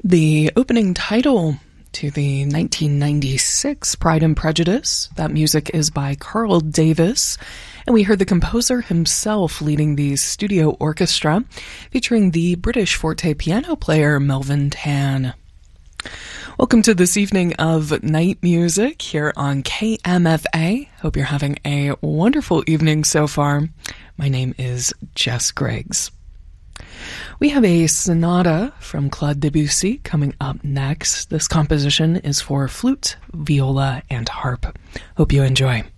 The opening title to the 1996 Pride and Prejudice. That music is by Carl Davis, and we heard the composer himself leading the studio orchestra, featuring the British forte piano player Melvin Tan. Welcome to this evening of Night Music here on KMFA. Hope you're having a wonderful evening so far. My name is Jess Griggs. We have a sonata from Claude Debussy coming up next. This composition is for flute, viola, and harp. Hope you enjoy.